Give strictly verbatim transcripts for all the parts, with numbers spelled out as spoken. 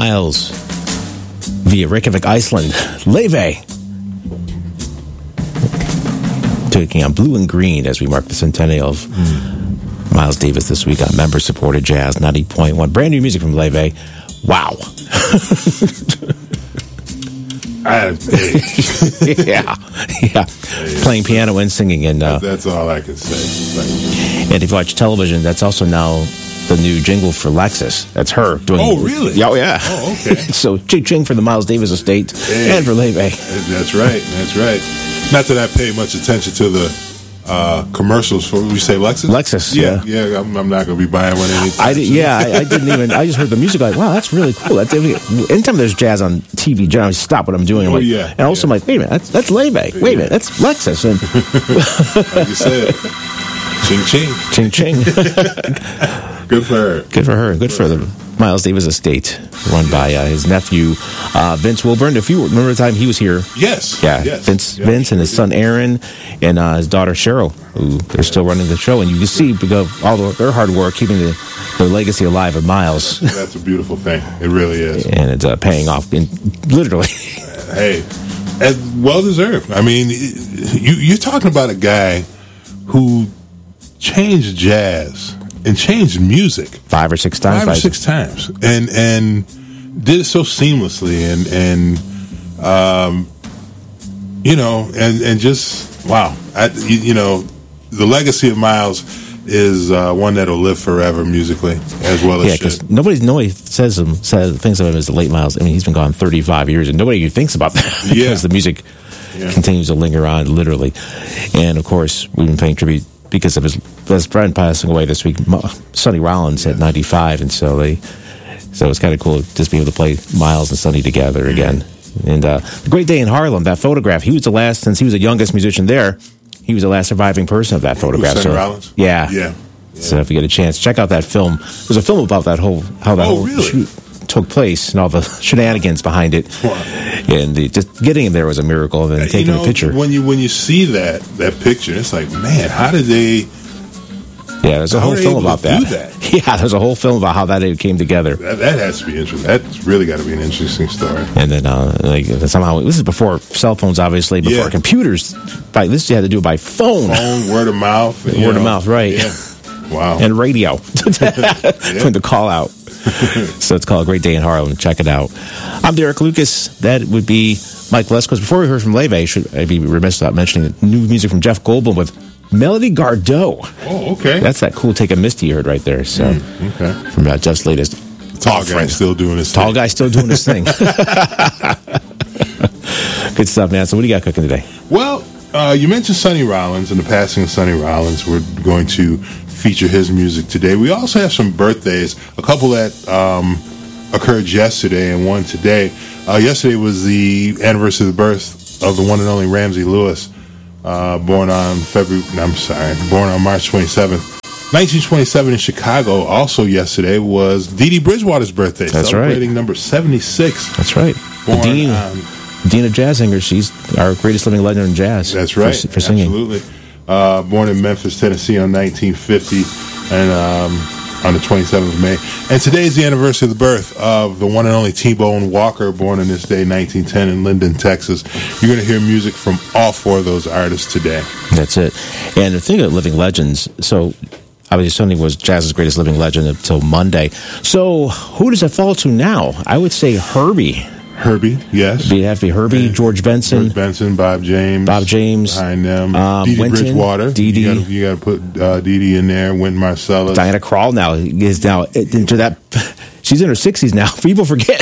Miles via Reykjavik, Iceland. Leve. Taking on Blue and Green as we mark the centennial of mm. Miles Davis this week on member-supported Jazz ninety point one. Brand new music from Leve. Wow. I, hey. yeah, yeah. Hey, Playing piano and singing. And uh, that's all I can say. And if you watch television, that's also now the new jingle for Lexus. That's her doing. Oh, really? Yeah, oh, yeah. Oh, okay. So, ching ching for the Miles Davis estate hey. and for Leve. That's right. That's right. Not that I pay much attention to the uh, commercials for, we say Lexus? Lexus, yeah. Yeah, yeah I'm, I'm not going to be buying one anytime I did, soon. Yeah, I, I didn't even, I just heard the music like, wow, that's really cool. That's, anytime there's jazz on T V, generally stop what I'm doing. I'm oh, like, yeah. And also yeah. I'm like, wait a minute, that's, that's Leve. Wait yeah. a minute, that's Lexus. And like you said, ching ching. Ching ching. Good for her. Good for her. Good, good for, for the Miles Davis estate, run yeah. by uh, his nephew, uh, Vince Wilburn. If you remember the time he was here. Yes. Yeah. Yes. Vince yes. Vince and his son Aaron and uh, his daughter Cheryl, who they're still running the show. And you can see because all the, their hard work keeping the, the legacy alive of Miles. That's a beautiful thing. It really is. And it's uh, paying off, in, literally. Hey, as well deserved. I mean, you, you're talking about a guy who changed jazz and changed music five or six times, five or six times, and and did it so seamlessly, and and um, you know, and and just wow, I, you, you know, the legacy of Miles is uh, one that'll live forever musically as well as yeah, because nobody's nobody says him says thinks of him as the late Miles. I mean, he's been gone thirty-five years, and nobody even thinks about that because yeah. the music yeah. continues to linger on, literally. And of course, we've been paying tribute because of his best friend passing away this week, Sonny Rollins yeah. at ninety-five, and so they, so it's kind of cool to just be able to play Miles and Sonny together again. And uh, the Great Day in Harlem, that photograph, he was the last, since he was the youngest musician there, he was the last surviving person of that photograph. Sonny so, Rollins? Yeah. yeah, yeah. So if you get a chance, check out that film. There's a film about that whole how that oh, whole really? shoot took place and all the shenanigans behind it. Wow. And the, just getting him there was a miracle. And then taking you know, the picture. When you when you see that that picture, it's like, man, how did they? Yeah, there's a how whole film about that. that. Yeah, there's a whole film about how that came together. That, that has to be interesting. That's really got to be an interesting story. And then, uh, like somehow, this is before cell phones, obviously, before yeah. computers. By this, you had to do it by phone, phone, word of mouth, word know, of mouth, right? Yeah. Wow, and radio put the call out. So it's called Great Day in Harlem. Check it out. I'm Derek Lucas. That would be Mike Lesko. Before we heard from Leve, should I be remiss about mentioning new music from Jeff Goldblum with Melody Gardot. Oh, okay. That's that cool Take a Misty you heard right there. So, mm, okay. From uh, Jeff's latest. Tall guy still doing his Tall thing. guy still doing his thing. Good stuff, man. So what do you got cooking today? Well, uh, you mentioned Sonny Rollins and the passing of Sonny Rollins. We're going to feature his music today. We also have some birthdays, a couple that um, occurred yesterday and one today. Uh, yesterday was the anniversary of the birth of the one and only Ramsey Lewis. Uh, born on February, I'm sorry, born on March twenty-seventh, nineteen twenty-seven in Chicago. Also yesterday was Dee Dee Bridgewater's birthday. That's celebrating right. number seventy-six. That's right. Born the Dean, on, Dean of Jazz Singers. She's our greatest living legend in jazz. That's right. For, for singing. Absolutely. Uh, born in Memphis, Tennessee on nineteen fifty and um, on the twenty-seventh of May. And today is the anniversary of the birth of the one and only T-Bone Walker, born on this day, nineteen ten, in Linden, Texas. You're going to hear music from all four of those artists today. That's it. And the thing of living legends, so obviously Sonny was jazz's greatest living legend until Monday. So who does it fall to now? I would say Herbie. Herbie, yes. It'd have to be Herbie, Okay. George Benson. George Benson, Bob James. Bob James. Behind them. Um, Dee Dee Wynton, Bridgewater. Dee Dee. You got to put uh, Dee Dee in there. Wynton Marsalis. Diana Krall now is now into that. She's in her sixties now. People forget.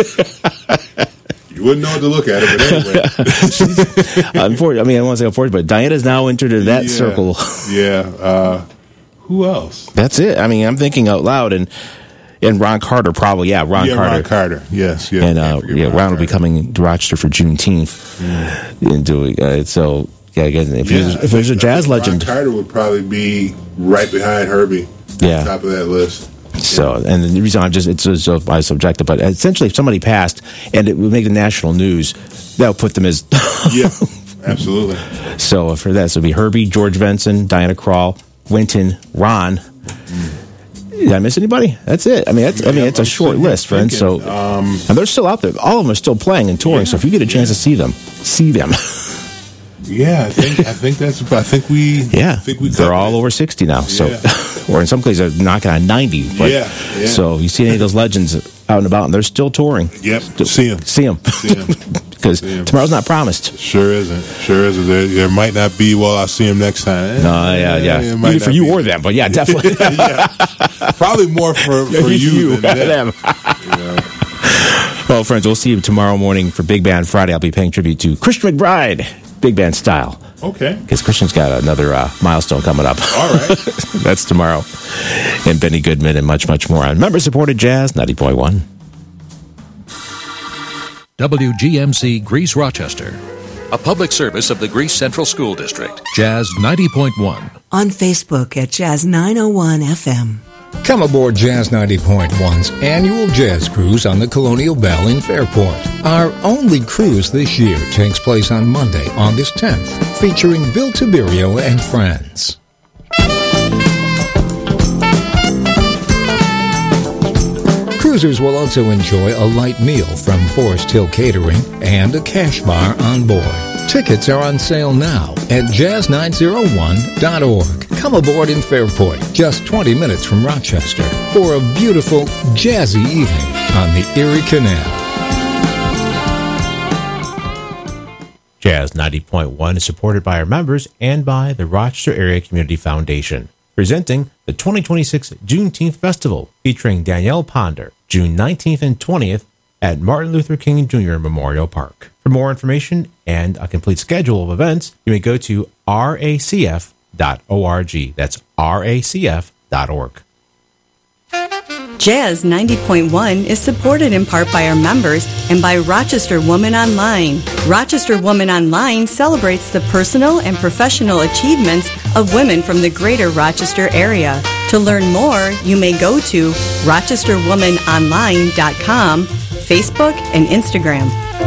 You wouldn't know what to look at it, but anyway. Unfortunately, I mean, I don't want to say unfortunate, but Diana's now entered that yeah, circle. Yeah. Uh, who else? That's it. I mean, I'm thinking out loud, and and Ron Carter probably. Yeah, Ron yeah, Carter. Ron Carter. Yes. Yeah. And uh, yeah, Ron, Ron will be coming to Rochester for Juneteenth. Mm. And doing uh, so. Yeah, again, if, yeah, there's, if there's a jazz legend, Ron Carter would probably be right behind Herbie. Yeah, on top of that list. So, and the reason I'm just, it's so subjective, but essentially if somebody passed and it would make the national news, that would put them as... Yeah, absolutely. So for that, so it would be Herbie, George Benson, Diana Krall, Wynton, Ron, mm. Did I miss anybody? That's it. I mean, that's, I mean, it's a short list, friends. So, um, and they're still out there. All of them are still playing and touring. Yeah, so if you get a chance yeah. to see them, see them. Yeah, I think I think that's. I think we. Yeah, I think we. They're all it. over sixty now. So, yeah. or in some cases, they're knocking on ninety. But, yeah, yeah. So you see any of those legends out and about, and they're still touring. Yep, see them, see them, because tomorrow's not promised. Sure isn't. Sure isn't. There, there might not be. Well, I'll see them next time. No, yeah, yeah. yeah. Either for you be. or them, but yeah, definitely. yeah. Probably more for for you, you than them. them. Yeah. Well, friends, we'll see you tomorrow morning for Big Band Friday. I'll be paying tribute to Christian McBride. Big band style. Okay. Because Christian's got another uh, milestone coming up. All right. That's tomorrow. And Benny Goodman and much, much more on member-supported Jazz ninety point one. W G M C Greece Rochester. A public service of the Greece Central School District. Jazz ninety point one. On Facebook at Jazz nine oh one F M. Come aboard Jazz ninety point one's annual jazz cruise on the Colonial Belle in Fairport. Our only cruise this year takes place on Monday, August tenth, featuring Bill Tiberio and friends. Cruisers will also enjoy a light meal from Forest Hill Catering and a cash bar on board. Tickets are on sale now at jazz nine oh one dot org. Come aboard in Fairport, just twenty minutes from Rochester, for a beautiful, jazzy evening on the Erie Canal. Jazz ninety point one is supported by our members and by the Rochester Area Community Foundation, presenting the twenty twenty-six Juneteenth Festival, featuring Danielle Ponder, June nineteenth and twentieth at Martin Luther King Junior Memorial Park. For more information and a complete schedule of events, you may go to R A C F dot org. That's R A C F dot org. Jazz ninety point one is supported in part by our members and by Rochester Woman Online. Rochester Woman Online celebrates the personal and professional achievements of women from the greater Rochester area. To learn more, you may go to rochester woman online dot com, Facebook, and Instagram.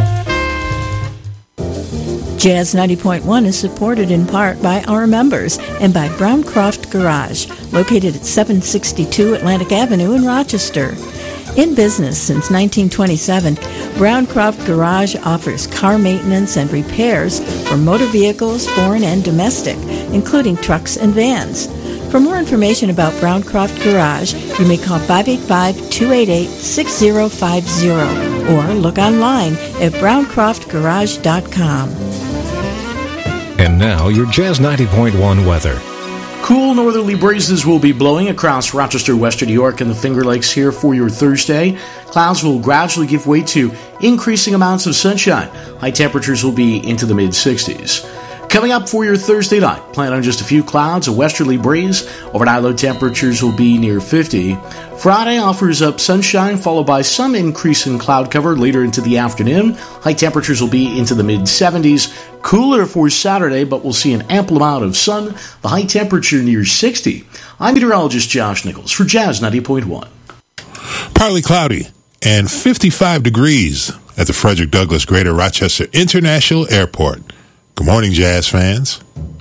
Jazz ninety point one is supported in part by our members and by Browncroft Garage, located at seven sixty-two Atlantic Avenue in Rochester. In business since nineteen twenty-seven, Browncroft Garage offers car maintenance and repairs for motor vehicles, foreign and domestic, including trucks and vans. For more information about Browncroft Garage, you may call five eight five, two eight eight, six zero five zero or look online at browncroft garage dot com. And now, your Jazz ninety point one weather. Cool northerly breezes will be blowing across Rochester, Western New York, and the Finger Lakes here for your Thursday. Clouds will gradually give way to increasing amounts of sunshine. High temperatures will be into the mid-sixties. Coming up for your Thursday night, plan on just a few clouds, a westerly breeze. Overnight low temperatures will be near fifty. Friday offers up sunshine, followed by some increase in cloud cover later into the afternoon. High temperatures will be into the mid-seventies. Cooler for Saturday, but we'll see an ample amount of sun. The high temperature near sixty. I'm meteorologist Josh Nichols for Jazz ninety point one. Partly cloudy and fifty-five degrees at the Frederick Douglass Greater Rochester International Airport. Good morning, Jazz fans.